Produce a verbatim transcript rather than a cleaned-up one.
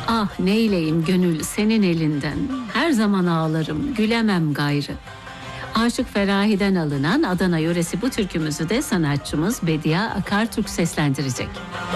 Ah neyleyim gönül senin elinden, her zaman ağlarım, gülemem gayrı. Aşık Ferahi'den alınan Adana yöresi bu türkümüzü de sanatçımız Bediye Akartürk seslendirecek.